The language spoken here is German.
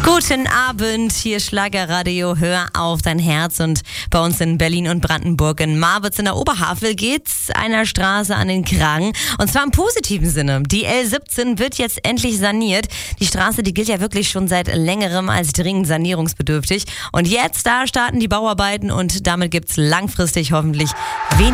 Guten Abend, hier Schlagerradio, hör auf dein Herz. Und bei uns in Berlin und Brandenburg in Marwitz in der Oberhavel geht's einer Straße an den Kragen. Und zwar im positiven Sinne. Die L17 wird jetzt endlich saniert. Die Straße, die gilt ja wirklich schon seit längerem als dringend sanierungsbedürftig. Und jetzt, da starten die Bauarbeiten und damit gibt's langfristig hoffentlich weniger